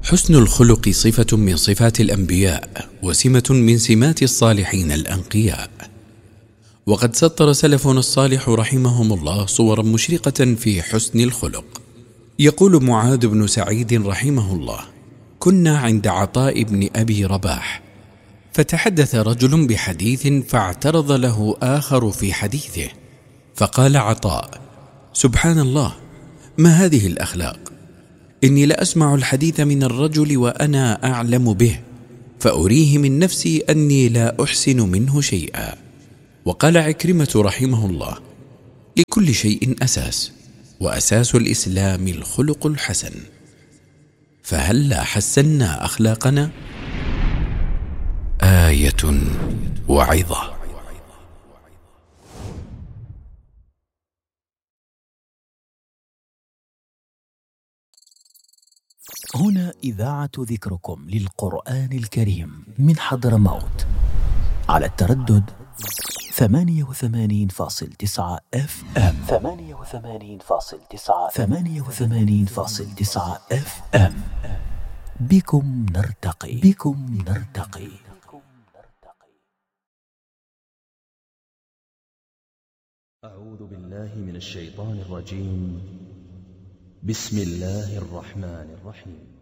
حسن الخلق صفة من صفات الأنبياء وسمة من سمات الصالحين الأنقياء. وقد سطر سلفنا الصالح رحمهم الله صورا مشرقة في حسن الخلق. يقول معاذ بن سعيد رحمه الله: كنا عند عطاء بن أبي رباح، فتحدث رجل بحديث فاعترض له آخر في حديثه، فقال عطاء: سبحان الله، ما هذه الأخلاق؟ إني لأسمع الحديث من الرجل وأنا أعلم به، فأريه من نفسي أني لا أحسن منه شيئا. وقال عكرمة رحمه الله: لكل شيء أساس، وأساس الإسلام الخلق الحسن، فهلا حسنا أخلاقنا؟ آية وعظة. هنا إذاعة ذكركم للقرآن الكريم من حضرموت على التردد 88.9 FM. 88.9 FM. بكم نرتقي. أعوذ بالله من الشيطان الرجيم. بسم الله الرحمن الرحيم.